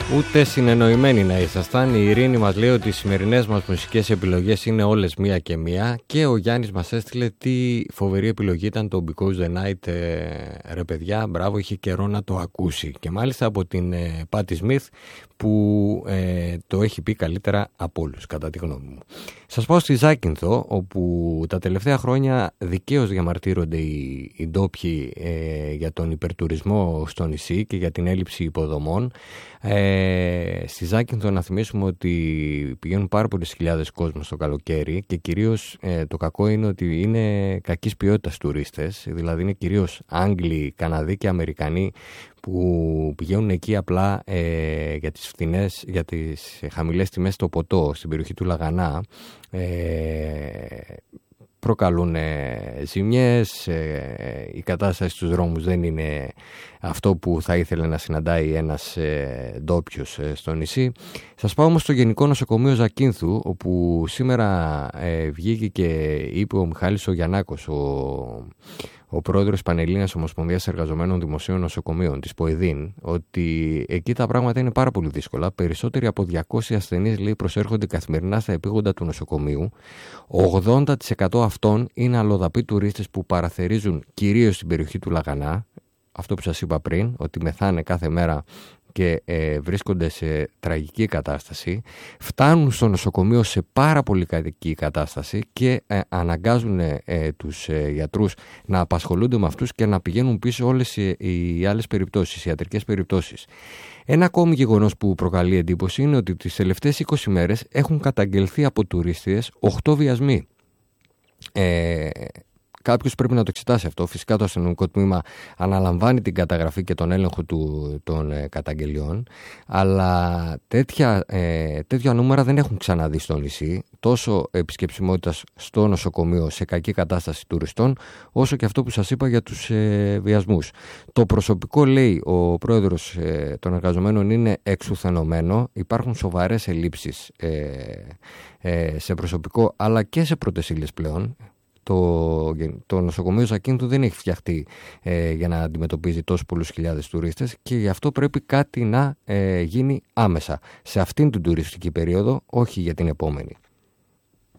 Ούτε συνεννοημένοι να ήσασταν. Η Ειρήνη μας λέει ότι οι σημερινές μας μουσικές επιλογές είναι όλες μία και μία. Και ο Γιάννης μας έστειλε τι φοβερή επιλογή ήταν το Because the Night. Ρε παιδιά, μπράβο, είχε καιρό να το ακούσει. Και μάλιστα από την Patti Smith, που το έχει πει καλύτερα από όλους, κατά τη γνώμη μου. Σας πάω στη Ζάκυνθο, όπου τα τελευταία χρόνια δικαίως διαμαρτύρονται οι ντόπιοι για τον υπερτουρισμό στο νησί και για την έλλειψη υποδομών. Στη Ζάκυνθο να θυμίσουμε ότι πηγαίνουν πάρα πολλές χιλιάδες κόσμος το καλοκαίρι και κυρίως το κακό είναι ότι είναι κακής ποιότητας τουρίστες, δηλαδή είναι κυρίως Άγγλοι, Καναδοί και Αμερικανοί που πηγαίνουν εκεί απλά για τις χαμηλές τιμές στο ποτό στην περιοχή του Λαγανά. Προκαλούν ζημιές, η κατάσταση στους δρόμους δεν είναι αυτό που θα ήθελε να συναντάει ένας ντόπιος στο νησί. Σας πάω όμως στο Γενικό Νοσοκομείο Ζακύνθου, όπου σήμερα βγήκε και είπε ο Μιχάλης ο Γιαννάκος, ο πρόεδρος Πανελλήνιας Ομοσπονδίας Εργαζομένων Δημοσίων Νοσοκομείων της ΠΟΕΔΗΝ, ότι εκεί τα πράγματα είναι πάρα πολύ δύσκολα. Περισσότεροι από 200 ασθενείς, λέει, προσέρχονται καθημερινά στα επίγοντα του νοσοκομείου. 80% αυτών είναι αλλοδαποί τουρίστες που παραθερίζουν κυρίως στην περιοχή του Λαγανά. Αυτό που σας είπα πριν, ότι μεθάνε κάθε μέρα και βρίσκονται σε τραγική κατάσταση, φτάνουν στο νοσοκομείο σε πάρα πολύ κακή κατάσταση και αναγκάζουν τους γιατρούς να απασχολούνται με αυτούς και να πηγαίνουν πίσω όλες οι άλλες περιπτώσεις, οι ιατρικές περιπτώσεις. Ένα ακόμη γεγονός που προκαλεί εντύπωση είναι ότι τις τελευταίες 20 μέρες έχουν καταγγελθεί από τουρίστες 8 βιασμοί. Κάποιος πρέπει να το εξετάσει αυτό. Φυσικά το αστυνομικό τμήμα αναλαμβάνει την καταγραφή και τον έλεγχο των καταγγελιών, αλλά τέτοια νούμερα δεν έχουν ξαναδεί στο νησί, τόσο επισκεψιμότητας στο νοσοκομείο σε κακή κατάσταση τουριστών, όσο και αυτό που σας είπα για τους βιασμούς. Το προσωπικό, λέει ο πρόεδρος των εργαζομένων, είναι εξουθενωμένο. Υπάρχουν σοβαρές ελλείψεις σε προσωπικό αλλά και σε πρώτες ύλες πλέον. Το νοσοκομείο Ζακύνθου δεν έχει φτιαχτεί για να αντιμετωπίζει τόσους πολλούς χιλιάδες τουρίστες και γι' αυτό πρέπει κάτι να γίνει άμεσα σε αυτήν την τουριστική περίοδο, όχι για την επόμενη.